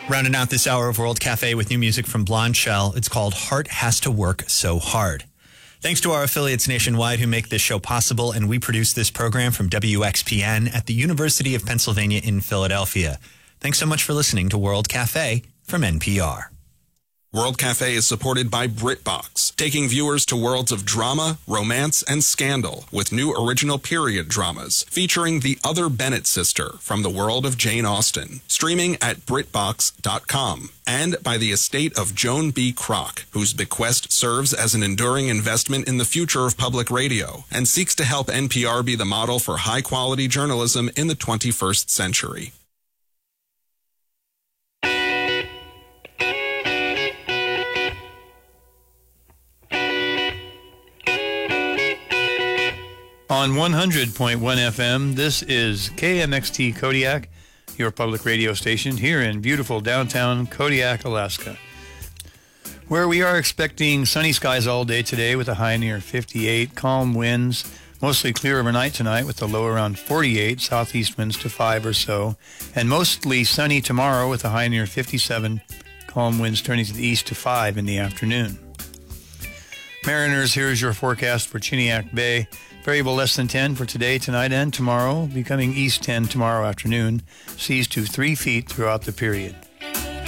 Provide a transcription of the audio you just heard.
Rounding out this hour of World Cafe with new music from Blonde Shell. It's called Heart Has to Work So Hard. Thanks to our affiliates nationwide who make this show possible, and we produce this program from WXPN at the University of Pennsylvania in Philadelphia. Thanks so much for listening to World Cafe from NPR. World Cafe is supported by BritBox, taking viewers to worlds of drama, romance, and scandal with new original period dramas featuring the other Bennett sister from the world of Jane Austen, streaming at BritBox.com, and by the estate of Joan B. Kroc, whose bequest serves as an enduring investment in the future of public radio and seeks to help NPR be the model for high-quality journalism in the 21st century. On 100.1 FM, this is KMXT Kodiak, your public radio station here in beautiful downtown Kodiak, Alaska, where we are expecting sunny skies all day today with a high near 58, calm winds, mostly clear overnight tonight with a low around 48, southeast winds to 5 or so, and mostly sunny tomorrow with a high near 57, calm winds turning to the east to 5 in the afternoon. Mariners, here's your forecast for Chiniak Bay. Variable less than 10 for today, tonight, and tomorrow, becoming east 10 tomorrow afternoon. Seas to 3 feet throughout the period.